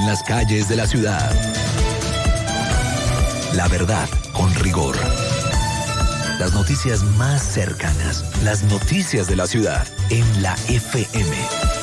las calles de la ciudad. La verdad, con rigor. Las noticias más cercanas, las noticias de la ciudad, en la FM.